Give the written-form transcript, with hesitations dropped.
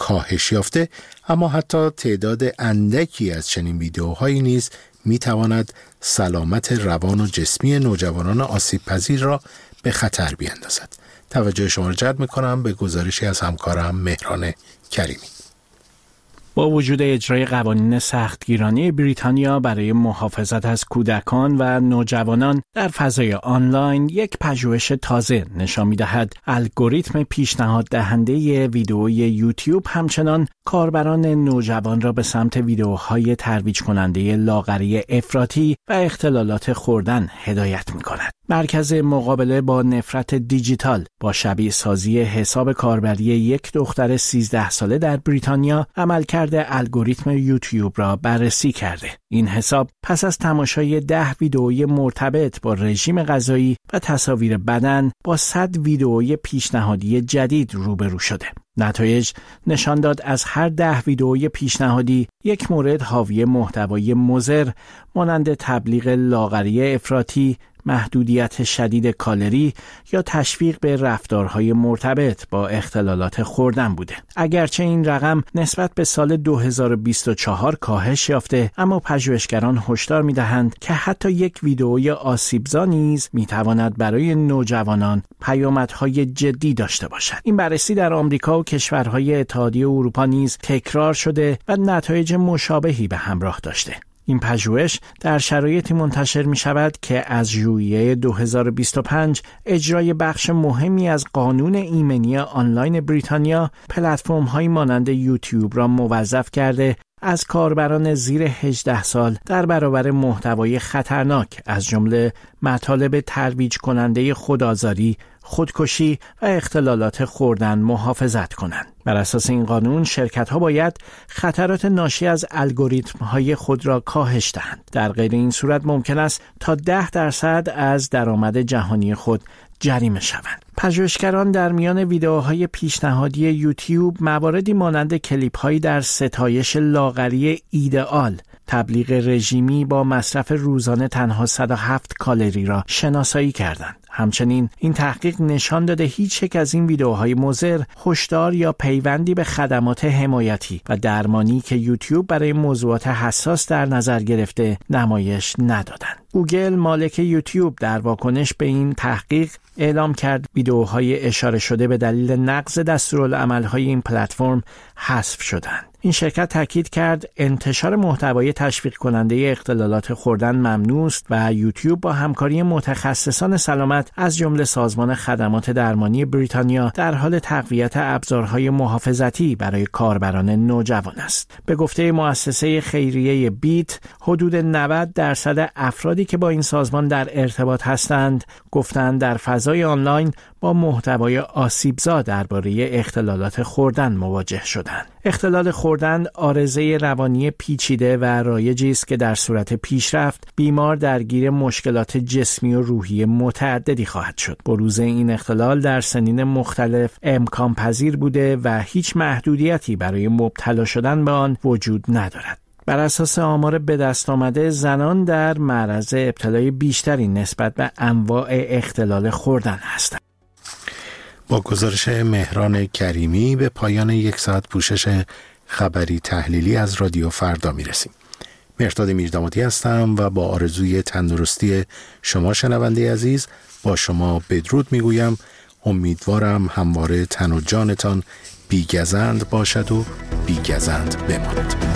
کاهش یافته، اما حتی تعداد اندکی از چنین ویدیوهایی نیز میتواند سلامت روان و جسمی نوجوانان آسیب پذیر را به خطر بیندازد. توجه شما را جلب می‌کنم به گزارشی از همکارم مهران کریمی. با وجود اجرای قوانین سختگیرانه بریتانیا برای محافظت از کودکان و نوجوانان در فضای آنلاین، یک پژوهش تازه نشان می‌دهد الگوریتم پیشنهاد دهنده ویدئوی یوتیوب همچنان کاربران نوجوان را به سمت ویدئوهای ترویج کننده لاغری افراطی و اختلالات خوردن هدایت می‌کند. مرکز مقابله با نفرت دیجیتال با شبیه سازی حساب کاربری یک دختر 13 ساله در بریتانیا عملکرد الگوریتم یوتیوب را بررسی کرده. این حساب پس از تماشای 10 ویدئوی مرتبط با رژیم غذایی و تصاویر بدن با 100 ویدئوی پیشنهادی جدید روبرو شده. نتایج نشان داد از هر 10 ویدئوی پیشنهادی یک مورد حاوی محتوای مضر مانند تبلیغ لاغری افراطی، محدودیت شدید کالری یا تشویق به رفتارهای مرتبط با اختلالات خوردن بوده. اگرچه این رقم نسبت به سال 2024 کاهش یافته، اما پژوهشگران هشدار می‌دهند که حتی یک ویدئوی آسیبزا نیز می‌تواند برای نوجوانان پیامدهای جدی داشته باشد. این بررسی در آمریکا و کشورهای اتحادیه اروپا نیز تکرار شده و نتایج مشابهی به همراه داشته. این پژوهش در شرایطی منتشر می شود که از ژوئیه 2025 اجرای بخش مهمی از قانون ایمنی آنلاین بریتانیا پلتفرم‌های مانند یوتیوب را موظف کرده از کاربران زیر 18 سال در برابر محتوای خطرناک از جمله مطالب ترویج کننده خودآزاری، خودکشی و اختلالات خوردن محافظت کنند. بر اساس این قانون شرکت‌ها باید خطرات ناشی از الگوریتم‌های خود را کاهش دهند. در غیر این صورت ممکن است تا 10% از درآمد جهانی خود جریمه شوند. پژوهشگران در میان ویدئوهای پیشنهادی یوتیوب مواردی مانند کلیپ‌هایی در ستایش لاغری ایدئال، تبلیغ رژیمی با مصرف روزانه تنها 107 کالری را شناسایی کردند. همچنین این تحقیق نشان داده هیچ یک از این ویدئوهای مضر هشدار یا پیوندی به خدمات حمایتی و درمانی که یوتیوب برای موضوعات حساس در نظر گرفته نمایش ندادند. گوگل مالک یوتیوب در واکنش به این تحقیق اعلام کرد ویدئوهای اشاره شده به دلیل نقض دستورالعمل‌های این پلتفرم حذف شدند. این شرکت تاکید کرد انتشار محتوای تشویق کننده اختلالات خوردن ممنوع است و یوتیوب با همکاری متخصصان سلامت از جمله سازمان خدمات درمانی بریتانیا در حال تقویت ابزارهای محافظتی برای کاربران نوجوان است. به گفته مؤسسه خیریه بیت، حدود 90% افرادی که با این سازمان در ارتباط هستند گفتند در فضای آنلاین با محتوای آسیبزا درباره اختلالات خوردن مواجه شدند. اختلال خوردن عارضه روانی پیچیده و رایجی است که در صورت پیشرفت بیمار درگیر مشکلات جسمی و روحی متعددی خواهد شد. بروز این اختلال در سنین مختلف امکان پذیر بوده و هیچ محدودیتی برای مبتلا شدن به آن وجود ندارد. بر اساس آمار به دست آمده، زنان در معرض ابتلای بیشتری نسبت به انواع اختلال خوردن هستند. با گزارش مهران کریمی به پایان 1 ساعت پوشش خبری تحلیلی از رادیو فردا میرسیم. مهرداد میردامادی هستم و با آرزوی تندرستی شما شنونده عزیز با شما بدرود میگویم. امیدوارم همواره تن و جانتان بیگزند باشد و بیگزند بماند.